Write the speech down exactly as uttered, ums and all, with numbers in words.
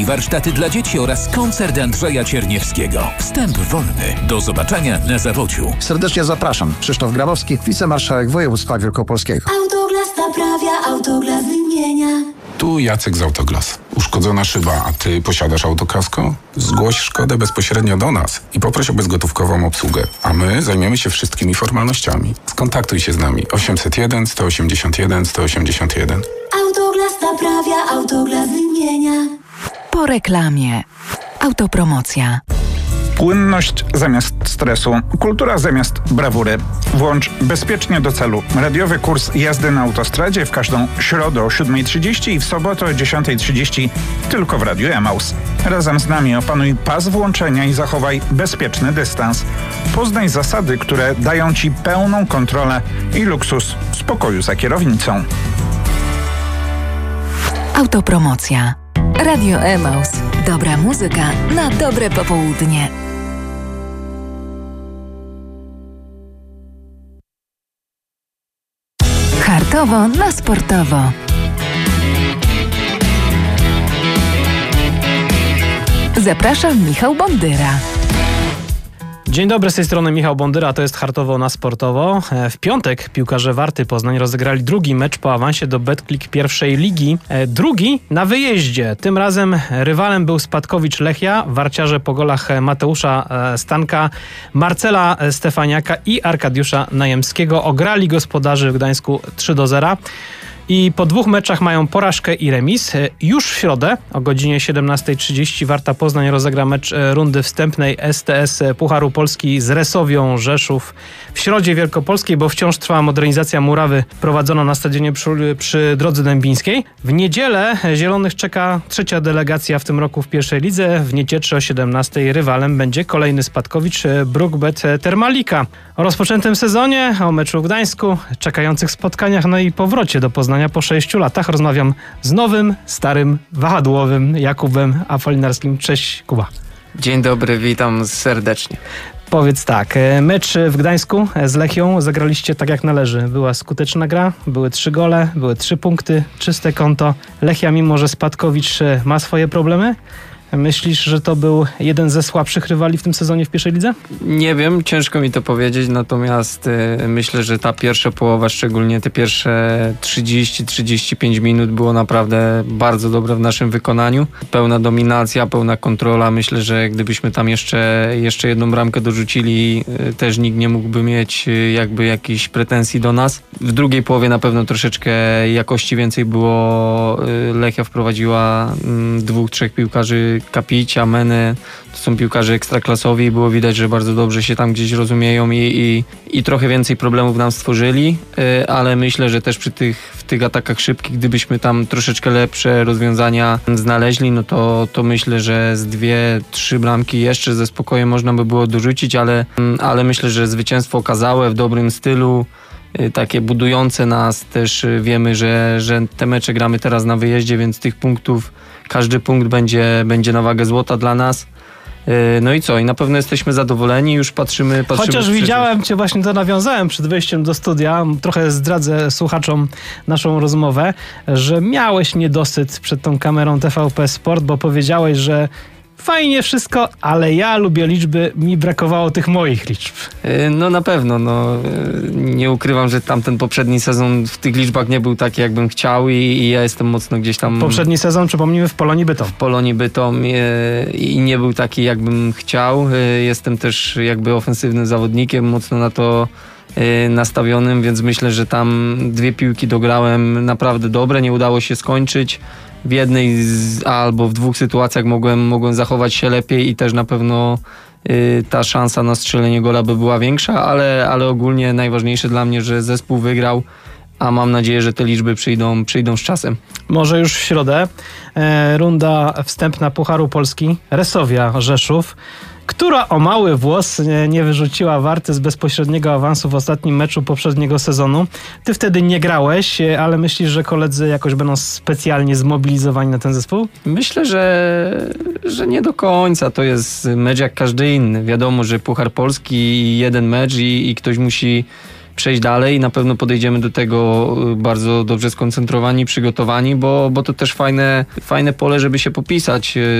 Warsztaty dla dzieci oraz koncert Andrzeja Cierniewskiego. Wstęp wolny. Do zobaczenia na Zawodziu. Serdecznie zapraszam. Krzysztof Grabowski, wicemarszałek województwa wielkopolskiego. Autoglas naprawia, Autoglas wymienia. Tu Jacek z Autoglas. Uszkodzona szyba, a ty posiadasz autokasko? Zgłoś szkodę bezpośrednio do nas i poproś o bezgotówkową obsługę, a my zajmiemy się wszystkimi formalnościami. Skontaktuj się z nami osiemset jeden, sto osiemdziesiąt jeden, sto osiemdziesiąt jeden. Autoglas naprawia, Autoglas wymienia. Po reklamie. Autopromocja. Płynność zamiast stresu, kultura zamiast brawury. Włącz bezpiecznie do celu. Radiowy kurs jazdy na autostradzie w każdą środę o siódma trzydzieści i w sobotę o dziesiąta trzydzieści tylko w Radiu Emaus. Razem z nami opanuj pas włączenia i zachowaj bezpieczny dystans. Poznaj zasady, które dają Ci pełną kontrolę i luksus spokoju za kierownicą. Autopromocja. Radio Emaus. Dobra muzyka na dobre popołudnie. Hartowo na sportowo. Zapraszam, Michał Bondyra. Dzień dobry, z tej strony Michał Bondyra, to jest Hartowo na sportowo. W piątek piłkarze Warty Poznań rozegrali drugi mecz po awansie do Betclic pierwszej ligi. Drugi na wyjeździe. Tym razem rywalem był Spadkowicz Lechia. Warciarze po golach Mateusza Stanka, Marcela Stefaniaka i Arkadiusza Najemskiego ograli gospodarzy w Gdańsku trzy do zera. I po dwóch meczach mają porażkę i remis. Już w środę o godzinie siedemnasta trzydzieści Warta Poznań rozegra mecz rundy wstępnej S T S Pucharu Polski z Resowią Rzeszów w Środzie Wielkopolskiej, bo wciąż trwa modernizacja murawy prowadzona na stadionie przy, przy Drodze Dębińskiej. W niedzielę Zielonych czeka trzecia delegacja w tym roku w pierwszej lidze. W Niecieczy o siedemnastej rywalem będzie kolejny Spadkowicz Brukbet Termalika. O rozpoczętym sezonie, o meczu w Gdańsku, czekających spotkaniach, no i powrocie do Poznania po sześciu latach rozmawiam z nowym, starym, wahadłowym Jakubem Apolinarskim. Cześć, Kuba. Dzień dobry, witam serdecznie. Powiedz tak, mecz w Gdańsku z Lechią zagraliście tak jak należy. Była skuteczna gra, były trzy gole, były trzy punkty, czyste konto. Lechia, mimo że Spadkowicz ma swoje problemy, myślisz, że to był jeden ze słabszych rywali w tym sezonie w pierwszej lidze? Nie wiem, ciężko mi to powiedzieć, natomiast y, myślę, że ta pierwsza połowa, szczególnie te pierwsze trzydzieści trzydzieści pięć minut było naprawdę bardzo dobre w naszym wykonaniu. Pełna dominacja, pełna kontrola. Myślę, że gdybyśmy tam jeszcze, jeszcze jedną bramkę dorzucili, y, też nikt nie mógłby mieć y, jakby jakichś pretensji do nas. W drugiej połowie na pewno troszeczkę jakości więcej było. Y, Lechia wprowadziła y, dwóch, trzech piłkarzy, Kapicia, Meny, to są piłkarze ekstraklasowi i było widać, że bardzo dobrze się tam gdzieś rozumieją i, i, i trochę więcej problemów nam stworzyli, yy, ale myślę, że też przy tych, w tych atakach szybkich, gdybyśmy tam troszeczkę lepsze rozwiązania znaleźli, no to, to myślę, że z dwie, trzy bramki jeszcze ze spokojem można by było dorzucić, ale, ale myślę, że zwycięstwo okazałe w dobrym stylu, yy, takie budujące nas, też wiemy, że, że te mecze gramy teraz na wyjeździe, więc tych punktów każdy punkt będzie, będzie na wagę złota dla nas. No i co? I na pewno jesteśmy zadowoleni. Już patrzymy... patrzymy Chociaż widziałem Cię, właśnie to nawiązałem przed wejściem do studia. Trochę zdradzę słuchaczom naszą rozmowę, że miałeś niedosyt przed tą kamerą T V P Sport, bo powiedziałeś, że fajnie wszystko, ale ja lubię liczby, mi brakowało tych moich liczb. No na pewno, no nie ukrywam, że tamten poprzedni sezon w tych liczbach nie był taki, jakbym chciał i, i ja jestem mocno gdzieś tam... Poprzedni sezon, przypomnijmy, w Polonii Bytom. W Polonii Bytom i nie był taki, jakbym chciał. Jestem też jakby ofensywnym zawodnikiem, mocno na to nastawionym, więc myślę, że tam dwie piłki dograłem naprawdę dobre, nie udało się skończyć. W jednej z, albo w dwóch sytuacjach mogłem, mogłem zachować się lepiej i też na pewno y, ta szansa na strzelenie gola by była większa, ale, ale ogólnie najważniejsze dla mnie, że zespół wygrał, a mam nadzieję, że te liczby przyjdą, przyjdą z czasem. Może już w środę. E, runda wstępna Pucharu Polski. Resowia Rzeszów, która o mały włos nie, nie wyrzuciła Warty z bezpośredniego awansu w ostatnim meczu poprzedniego sezonu. Ty wtedy nie grałeś, ale myślisz, że koledzy jakoś będą specjalnie zmobilizowani na ten zespół? Myślę, że, że nie do końca. To jest mecz jak każdy inny. Wiadomo, że Puchar Polski, jeden mecz i, i ktoś musi przejść dalej. Na pewno podejdziemy do tego bardzo dobrze skoncentrowani, przygotowani, bo, bo to też fajne, fajne pole, żeby się popisać